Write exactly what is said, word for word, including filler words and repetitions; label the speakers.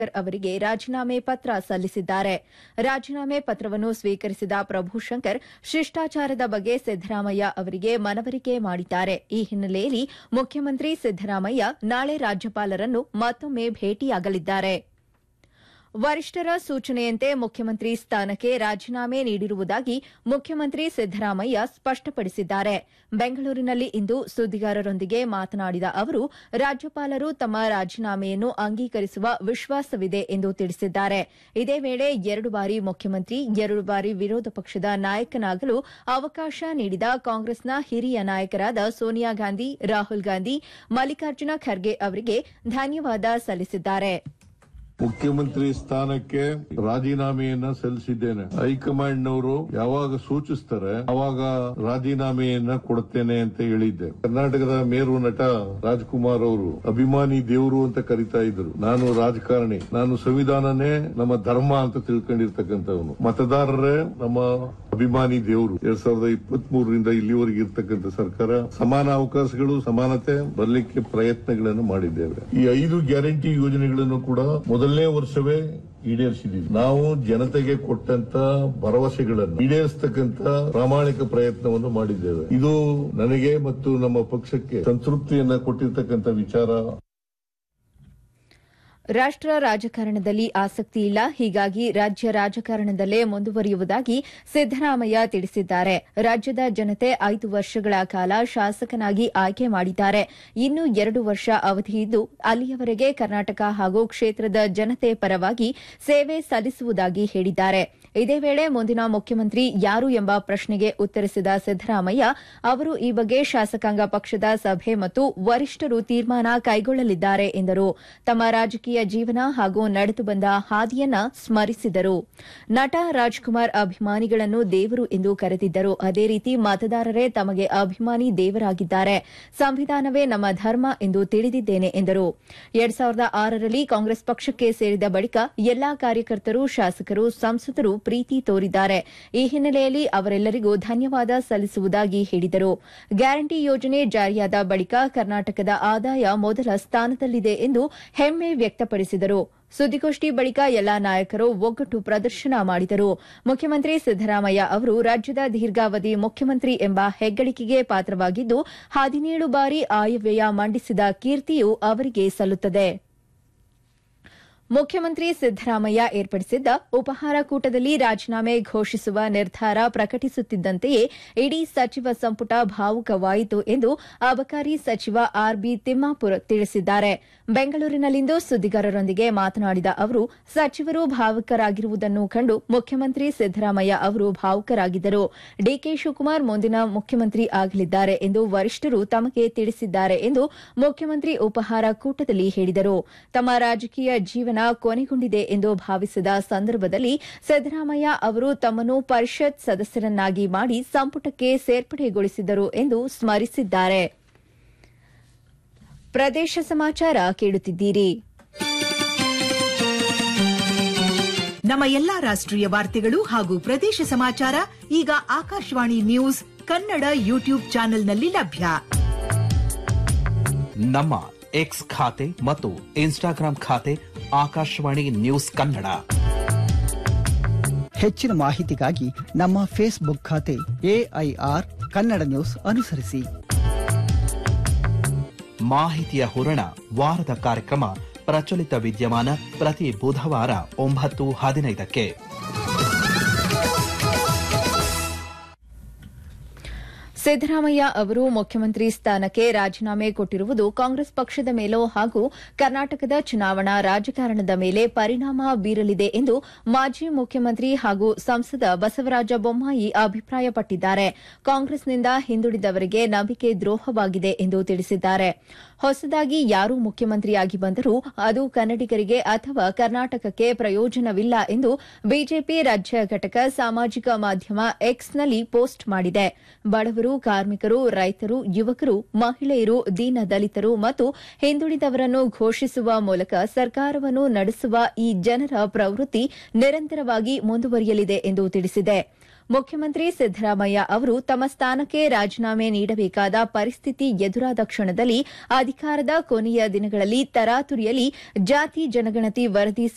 Speaker 1: ಅವರಿಗೆ ರಾಜೀನಾಮೆ ಪತ್ರ ಸಲ್ಲಿಸಿದ್ದಾರೆ. ರಾಜೀನಾಮೆ ಪತ್ರವನ್ನು ಸ್ವೀಕರಿಸಿದ ಪ್ರಭುಶಂಕರ್ ಶಿಷ್ಟಾಚಾರದ ಬಗ್ಗೆ ಸಿದ್ದರಾಮಯ್ಯ ಅವರಿಗೆ ಮನವರಿಕೆ ಮಾಡಿದ್ದಾರೆ. ಈ ಹಿನ್ನೆಲೆಯಲ್ಲಿ ಮುಖ್ಯಮಂತ್ರಿ ಸಿದ್ದರಾಮಯ್ಯ ನಾಳೆ ರಾಜ್ಯಪಾಲರನ್ನು ಮತ್ತೊಮ್ಮೆ ಭೇಟಿಯಾಗಲಿದ್ದಾರೆ. ವರಿಷ್ಠರ ಸೂಚನೆಯಂತೆ ಮುಖ್ಯಮಂತ್ರಿ ಸ್ಥಾನಕ್ಕೆ ರಾಜೀನಾಮೆ ನೀಡಿರುವುದಾಗಿ ಮುಖ್ಯಮಂತ್ರಿ ಸಿದ್ದರಾಮಯ್ಯ ಸ್ಪಷ್ಟಪಡಿಸಿದ್ದಾರೆ. ಬೆಂಗಳೂರಿನಲ್ಲಿ ಇಂದು ಸುದ್ದಿಗಾರರೊಂದಿಗೆ ಮಾತನಾಡಿದ ಅವರು, ರಾಜ್ಯಪಾಲರು ತಮ್ಮ ರಾಜೀನಾಮೆಯನ್ನು ಅಂಗೀಕರಿಸುವ ವಿಶ್ವಾಸವಿದೆ ಎಂದು ತಿಳಿಸಿದ್ದಾರೆ. ಇದೇ ವೇಳೆ ಎರಡು ಬಾರಿ ಮುಖ್ಯಮಂತ್ರಿ, ಎರಡು ಬಾರಿ ವಿರೋಧ ಪಕ್ಷದ ನಾಯಕನಾಗಲು ಅವಕಾಶ ನೀಡಿದ ಕಾಂಗ್ರೆಸ್ನ ಹಿರಿಯ ನಾಯಕರಾದ ಸೋನಿಯಾ ಗಾಂಧಿ, ರಾಹುಲ್ ಗಾಂಧಿ, ಮಲ್ಲಿಕಾರ್ಜುನ ಖರ್ಗೆ ಅವರಿಗೆ ಧನ್ಯವಾದ ಸಲ್ಲಿಸಿದ್ದಾರೆ.
Speaker 2: ಮುಖ್ಯಮಂತ್ರಿ ಸ್ಥಾನಕ್ಕೆ ರಾಜೀನಾಮೆಯನ್ನ ಸಲ್ಲಿಸಿದ್ದೇನೆ. ಹೈಕಮಾಂಡ್ನವರು ಯಾವಾಗ ಸೂಚಿಸ್ತಾರೆ ಅವಾಗ ರಾಜೀನಾಮೆಯನ್ನ ಕೊಡುತ್ತೇನೆ ಅಂತ ಹೇಳಿದ್ದೆ. ಕರ್ನಾಟಕದ ಮೇರು ನಟ ರಾಜ್ಕುಮಾರ್ ಅವರು ಅಭಿಮಾನಿ ದೇವರು ಅಂತ ಕರೀತಾ ಇದ್ರು. ನಾನು ರಾಜಕಾರಣಿ, ನಾನು ಸಂವಿಧಾನನೇ ನಮ್ಮ ಧರ್ಮ ಅಂತ ತಿಳ್ಕೊಂಡಿರ್ತಕ್ಕಂಥವನು. ಮತದಾರರೇ ನಮ್ಮ ಅಭಿಮಾನಿ ದೇವರು. ಎರಡ್ ಸಾವಿರದ ಇಪ್ಪತ್ತ್ ಮೂರರಿಂದ ಇಲ್ಲಿವರೆಗೆ ಇರ್ತಕ್ಕಂಥ ಸರ್ಕಾರ ಸಮಾನ ಅವಕಾಶಗಳು, ಸಮಾನತೆ ಬರಲಿಕ್ಕೆ ಪ್ರಯತ್ನಗಳನ್ನು ಮಾಡಿದ್ದೇವೆ. ಈ ಐದು ಗ್ಯಾರಂಟಿ ಯೋಜನೆಗಳನ್ನು ಕೂಡ ಮೊದಲನೇ ವರ್ಷವೇ ಈಡೇರಿಸಿದ್ದೀವಿ. ನಾವು ಜನತೆಗೆ ಕೊಟ್ಟಂತ ಭರವಸೆಗಳನ್ನು ಈಡೇರಿಸತಕ್ಕಂತ ಪ್ರಾಮಾಣಿಕ ಪ್ರಯತ್ನವನ್ನು ಮಾಡಿದ್ದೇವೆ. ಇದು ನನಗೆ ಮತ್ತು ನಮ್ಮ ಪಕ್ಷಕ್ಕೆ ಸಂತೃಪ್ತಿಯನ್ನ ಕೊಟ್ಟಿರ್ತಕ್ಕಂಥ ವಿಚಾರ.
Speaker 1: ರಾಷ್ಟ್ರ ರಾಜಕಾರಣದಲ್ಲಿ ಆಸಕ್ತಿ ಇಲ್ಲ, ಹೀಗಾಗಿ ರಾಜ್ಯ ರಾಜಕಾರಣದಲ್ಲೇ ಮುಂದುವರಿಯುವುದಾಗಿ ಸಿದ್ದರಾಮಯ್ಯ ತಿಳಿಸಿದ್ದಾರೆ. ರಾಜ್ಯದ ಜನತೆ ಐದು ವರ್ಷಗಳ ಕಾಲ ಶಾಸಕನಾಗಿ ಆಯ್ಕೆ ಮಾಡಿದ್ದಾರೆ. ಇನ್ನು ಎರಡು ವರ್ಷ ಅವಧಿಯಿದ್ದು ಅಲ್ಲಿಯವರೆಗೆ ಕರ್ನಾಟಕ ಹಾಗೂ ಕ್ಷೇತ್ರದ ಜನತೆ ಪರವಾಗಿ ಸೇವೆ ಸಲ್ಲಿಸುವುದಾಗಿ ಹೇಳಿದ್ದಾರೆ. ಇದೇ ವೇಳೆ ಮುಂದಿನ ಮುಖ್ಯಮಂತ್ರಿ ಯಾರು ಎಂಬ ಪ್ರಶ್ನೆಗೆ ಉತ್ತರಿಸಿದ ಸಿದ್ದರಾಮಯ್ಯ ಅವರು ಈ ಬಗ್ಗೆ ಶಾಸಕಾಂಗ ಪಕ್ಷದ ಸಭೆ ಮತ್ತು ವರಿಷ್ಠರು ತೀರ್ಮಾನ ಕೈಗೊಳ್ಳಲಿದ್ದಾರೆ ಎಂದರು. ತಮ್ಮ ರಾಜಕೀಯ ಜೀವನ ಹಾಗೂ ನಡೆದು ಬಂದ ಹಾದಿಯನ್ನ ಸ್ಮರಿಸಿದರು. ನಟ ರಾಜ್ಕುಮಾರ್ ಅಭಿಮಾನಿಗಳನ್ನು ದೇವರು ಎಂದು ಕರೆದಿದ್ದರು. ಅದೇ ರೀತಿ ಮತದಾರರೇ ತಮಗೆ ಅಭಿಮಾನಿ ದೇವರಾಗಿದ್ದಾರೆ. ಸಂವಿಧಾನವೇ ನಮ್ಮ ಧರ್ಮ ಎಂದು ತಿಳಿದಿದ್ದೇನೆ ಎಂದರು. ಎರಡ್ ಸಾವಿರದ ಆರರಲ್ಲಿ ಕಾಂಗ್ರೆಸ್ ಪಕ್ಷಕ್ಕೆ ಸೇರಿದ ಬಳಿಕ ಎಲ್ಲಾ ಕಾರ್ಯಕರ್ತರು, ಶಾಸಕರು, ಸಂಸದರು ಪ್ರೀತಿ ತೋರಿದ್ದಾರೆ. ಈ ಹಿನ್ನೆಲೆಯಲ್ಲಿ ಅವರೆಲ್ಲರಿಗೂ ಧನ್ಯವಾದ ಸಲ್ಲಿಸುವುದಾಗಿ ಹೇಳಿದರು. ಗ್ಯಾರಂಟಿ ಯೋಜನೆ ಜಾರಿಯಾದ ಬಳಿಕ ಕರ್ನಾಟಕದ ಆದಾಯ ಮೊದಲ ಸ್ಥಾನದಲ್ಲಿದೆ ಎಂದು ಹೆಮ್ಮೆ ವ್ಯಕ್ತಪಡಿಸಿದರು. ಸುದ್ದಿಗೋಷ್ಠಿ ಬಳಿಕ ಎಲ್ಲಾ ನಾಯಕರು ಒಗ್ಗಟ್ಟು ಪ್ರದರ್ಶನ ಮಾಡಿದರು. ಮುಖ್ಯಮಂತ್ರಿ ಸಿದ್ದರಾಮಯ್ಯ ಅವರು ರಾಜ್ಯದ ದೀರ್ಘಾವಧಿ ಮುಖ್ಯಮಂತ್ರಿ ಎಂಬ ಹೆಗ್ಗಳಿಕೆಗೆ ಪಾತ್ರವಾಗಿದ್ದು ಹದಿನೇಳು ಬಾರಿ ಆಯವ್ಯಯ ಮಂಡಿಸಿದ ಕೀರ್ತಿಯೂ ಅವರಿಗೆ ಸಲ್ಲುತ್ತದೆ. ಮುಖ್ಯಮಂತ್ರಿ ಸಿದ್ದರಾಮಯ್ಯ ಏರ್ಪಡಿಸಿದ್ದ ಉಪಹಾರ ಕೂಟದಲ್ಲಿ ರಾಜೀನಾಮೆ ಘೋಷಿಸುವ ನಿರ್ಧಾರ ಪ್ರಕಟಿಸುತ್ತಿದ್ದಂತೆಯೇ ಇಡೀ ಸಚಿವ ಸಂಪುಟ ಭಾವುಕವಾಯಿತು ಎಂದು ಅಬಕಾರಿ ಸಚಿವ ಆರ್ಬಿ ತಿಮ್ಮಾಪುರ್ ತಿಳಿಸಿದ್ದಾರೆ. ಬೆಂಗಳೂರಿನಲ್ಲಿಂದು ಸುದ್ದಿಗಾರರೊಂದಿಗೆ ಮಾತನಾಡಿದ ಅವರು, ಸಚಿವರು ಭಾವುಕರಾಗಿರುವುದನ್ನು ಕಂಡು ಮುಖ್ಯಮಂತ್ರಿ ಸಿದ್ದರಾಮಯ್ಯ ಅವರು ಭಾವುಕರಾಗಿದ್ದರು. ಡಿಕೆ ಶಿವಕುಮಾರ್ ಮುಂದಿನ ಮುಖ್ಯಮಂತ್ರಿ ಆಗಲಿದ್ದಾರೆ ಎಂದು ವರಿಷ್ಠರು ತಮಗೆ ತಿಳಿಸಿದ್ದಾರೆ ಎಂದು ಮುಖ್ಯಮಂತ್ರಿ ಉಪಹಾರ ಕೂಟದಲ್ಲಿ ಹೇಳಿದರು. ತಮ್ಮ ರಾಜಕೀಯ ಜೀವನ ಕೊನೆಗೊಂಡಿದೆ ಎಂದು ಭಾವಿಸಿದ ಸಂದರ್ಭದಲ್ಲಿ ಸಿದ್ದರಾಮಯ್ಯ ಅವರು ತಮ್ಮನ್ನು ಪರಿಷತ್ ಸದಸ್ಯರನ್ನಾಗಿ ಮಾಡಿ ಸಂಪುಟಕ್ಕೆ ಸೇರ್ಪಡೆಗೊಳಿಸಿದರು ಎಂದು ಸ್ಮರಿಸಿದ್ದಾರೆ. ಪ್ರದೇಶ ಸಮಾಚಾರ ಕೇಳುತ್ತಿದ್ದೀರಿ.
Speaker 3: ನಮ್ಮ ಎಲ್ಲಾ ರಾಷ್ಟ್ರೀಯ ವಾರ್ತೆಗಳು ಹಾಗೂ ಪ್ರದೇಶ ಸಮಾಚಾರ ಈಗ ಆಕಾಶವಾಣಿ ನ್ಯೂಸ್ ಕನ್ನಡ ಯೂಟ್ಯೂಬ್ ಚಾನೆಲ್ನಲ್ಲಿ ಲಭ್ಯ.
Speaker 4: ನಮ್ಮ ಎಕ್ಸ್ ಖಾತೆ ಮತ್ತು ಇನ್ಸ್ಟಾಗ್ರಾಂ ಖಾತೆ ಆಕಾಶವಾಣಿ ನ್ಯೂಸ್ ಕನ್ನಡ.
Speaker 5: ಹೆಚ್ಚಿನ ಮಾಹಿತಿಗಾಗಿ ನಮ್ಮ ಫೇಸ್ಬುಕ್ ಖಾತೆ ಎಐಆರ್ ಕನ್ನಡ ನ್ಯೂಸ್ ಅನುಸರಿಸಿ.
Speaker 4: ಮಾಹಿತಿಯ ಹೂರಣ ವಾರದ ಕಾರ್ಯಕ್ರಮ ಪ್ರಚಲಿತ ವಿದ್ಯಮಾನ ಪ್ರತಿ ಬುಧವಾರ ಒಂಬತ್ತು ಹದಿನೈದಕ್ಕೆ.
Speaker 1: ಸಿದ್ದರಾಮಯ್ಯ ಅವರು ಮುಖ್ಯಮಂತ್ರಿ ಸ್ಥಾನಕ್ಕೆ ರಾಜೀನಾಮೆ ಕೊಟ್ಟಿರುವುದು ಕಾಂಗ್ರೆಸ್ ಪಕ್ಷದ ಮೇಲೂ ಹಾಗೂ ಕರ್ನಾಟಕದ ಚುನಾವಣಾ ರಾಜಕಾರಣದ ಮೇಲೆ ಪರಿಣಾಮ ಬೀರಲಿದೆ ಎಂದು ಮಾಜಿ ಮುಖ್ಯಮಂತ್ರಿ ಹಾಗೂ ಸಂಸದ ಬಸವರಾಜ ಬೊಮ್ಮಾಯಿ ಅಭಿಪ್ರಾಯಪಟ್ಟಿದ್ದಾರೆ. ಕಾಂಗ್ರೆಸ್ನಿಂದ ಹಿಂದುಳಿದವರಿಗೆ ನಂಬಿಕೆ ದ್ರೋಹವಾಗಿದೆ ಎಂದು ತಿಳಿಸಿದ್ದಾರೆ. ಹೊಸದಾಗಿ ಯಾರು ಮುಖ್ಯಮಂತ್ರಿಯಾಗಿ ಬಂದರೂ ಅದು ಕನ್ನಡಿಗರಿಗೆ ಅಥವಾ ಕರ್ನಾಟಕಕ್ಕೆ ಪ್ರಯೋಜನವಿಲ್ಲ ಎಂದು ಬಿಜೆಪಿ ರಾಜ್ಯ ಘಟಕ ಸಾಮಾಜಿಕ ಮಾಧ್ಯಮ ಎಕ್ಸ್ನಲ್ಲಿ ಪೋಸ್ಟ್ ಮಾಡಿದೆ. ಬಡವರು, ಕಾರ್ಮಿಕರು, ರೈತರು, ಯುವಕರು, ಮಹಿಳೆಯರು, ದೀನ ದಲಿತರು ಮತ್ತು ಹಿಂದುಳಿದವರನ್ನು ಘೋಷಿಸುವ ಮೂಲಕ ಸರ್ಕಾರವನ್ನು ನಡೆಸುವ ಈ ಜನರ ಪ್ರವೃತ್ತಿ ನಿರಂತರವಾಗಿ ಮುಂದುವರಿಯಲಿದೆ ಎಂದು ತಿಳಿಸಿದೆ. ಮುಖ್ಯಮಂತ್ರಿ ಸಿದ್ದರಾಮಯ್ಯ ಅವರು ತಮ್ಮ ಸ್ಥಾನಕ್ಕೆ ರಾಜೀನಾಮೆ ನೀಡಬೇಕಾದ ಪರಿಸ್ಥಿತಿ ಎದುರಾದ ಕ್ಷಣದಲ್ಲಿ ಅಧಿಕಾರದ ಕೊನೆಯ ದಿನಗಳಲ್ಲಿ ತರಾತುರಿಯಲ್ಲಿ ಜಾತಿ ಜನಗಣತಿ ವರದಿ